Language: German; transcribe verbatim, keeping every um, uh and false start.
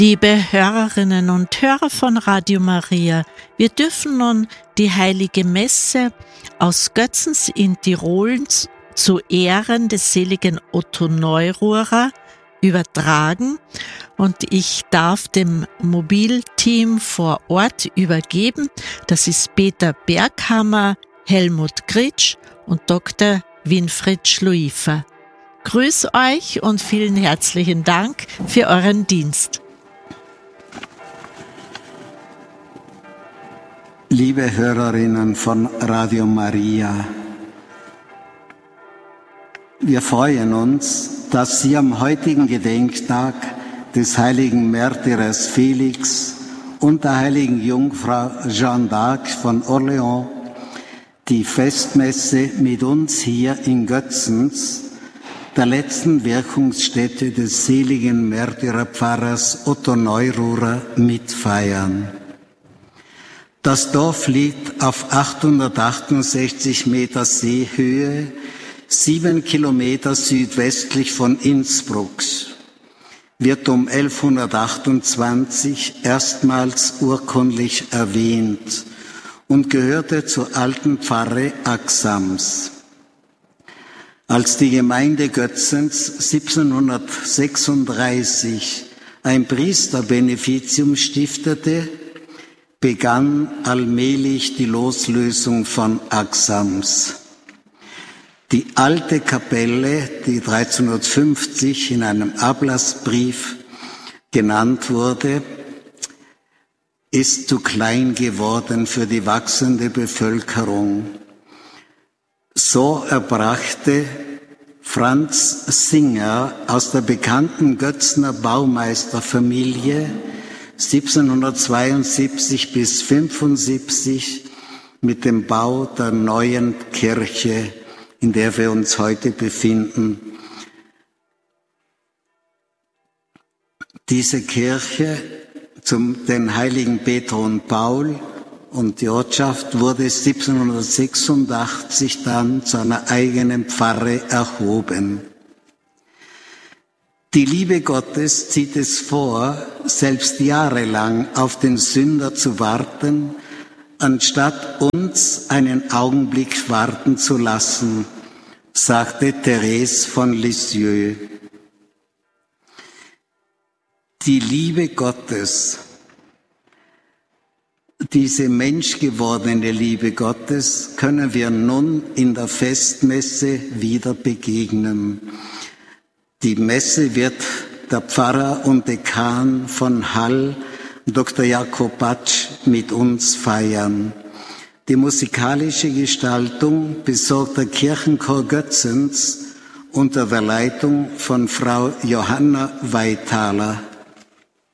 Liebe Hörerinnen und Hörer von Radio Maria, wir dürfen nun die Heilige Messe aus Götzens in Tirol zu Ehren des seligen Otto Neururer übertragen und ich darf dem Mobilteam vor Ort übergeben. Das ist Peter Berghammer, Helmut Gritsch und Doktor Winfried Schluifer. Grüß euch und vielen herzlichen Dank für euren Dienst. Liebe Hörerinnen von Radio Maria, wir freuen uns, dass Sie am heutigen Gedenktag des heiligen Märtyrers Felix und der heiligen Jungfrau Jeanne d'Arc von Orléans die Festmesse mit uns hier in Götzens, der letzten Wirkungsstätte des seligen Märtyrerpfarrers Otto Neururer, mitfeiern. Das Dorf liegt auf achthundertachtundsechzig Meter Seehöhe, sieben Kilometer südwestlich von Innsbruck, wird um elfhundertachtundzwanzig erstmals urkundlich erwähnt und gehörte zur alten Pfarre Axams. Als die Gemeinde Götzens siebzehnhundertsechsunddreißig ein Priesterbeneficium stiftete, begann allmählich die Loslösung von Axams. Die alte Kapelle, die dreizehnhundertfünfzig in einem Ablassbrief genannt wurde, ist zu klein geworden für die wachsende Bevölkerung. So erbrachte Franz Singer aus der bekannten Götzner Baumeisterfamilie siebzehnhundertzweiundsiebzig bis fünfundsiebzig mit dem Bau der neuen Kirche, in der wir uns heute befinden. Diese Kirche zum den heiligen Peter und Paul und die Ortschaft wurde siebzehnhundertsechsundachtzig dann zu einer eigenen Pfarre erhoben. Die Liebe Gottes zieht es vor, selbst jahrelang auf den Sünder zu warten, anstatt uns einen Augenblick warten zu lassen, sagte Therese von Lisieux. Die Liebe Gottes, diese menschgewordene Liebe Gottes, können wir nun in der Festmesse wieder begegnen. Die Messe wird der Pfarrer und Dekan von Hall, Doktor Jakob Batsch, mit uns feiern. Die musikalische Gestaltung besorgt der Kirchenchor Götzens unter der Leitung von Frau Johanna Weithaler.